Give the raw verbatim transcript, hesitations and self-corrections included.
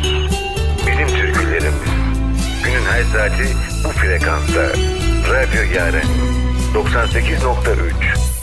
Bizim türkülerimiz. Günün her saati bu frekansta. Radyo Yaren doksan sekiz nokta üç.